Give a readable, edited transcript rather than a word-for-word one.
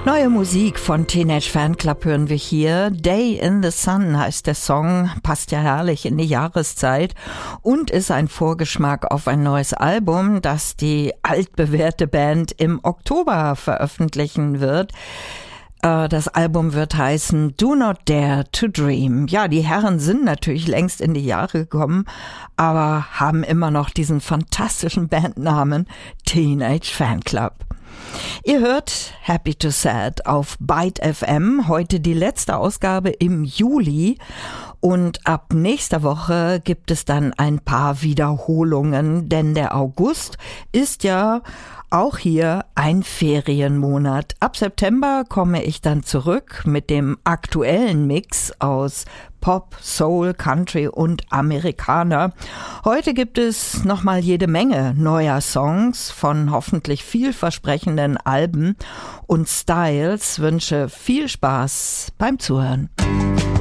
Neue Musik von Teenage Fanclub hören wir hier. Day in the Sun heißt der Song, passt ja herrlich in die Jahreszeit und ist ein Vorgeschmack auf ein neues Album, das die altbewährte Band im Oktober veröffentlichen wird. Das Album wird heißen Do Not Dare to Dream. Ja, die Herren sind natürlich längst in die Jahre gekommen, aber haben immer noch diesen fantastischen Bandnamen Teenage Fanclub. Ihr hört Happy to Sad auf Byte FM, heute die letzte Ausgabe im Juli und ab nächster Woche gibt es dann ein paar Wiederholungen, denn der August ist ja auch hier ein Ferienmonat. Ab September komme ich dann zurück mit dem aktuellen Mix aus Pop, Soul, Country und Amerikaner. Heute gibt es nochmal jede Menge neuer Songs von hoffentlich vielversprechenden Alben und Styles. Wünsche viel Spaß beim Zuhören.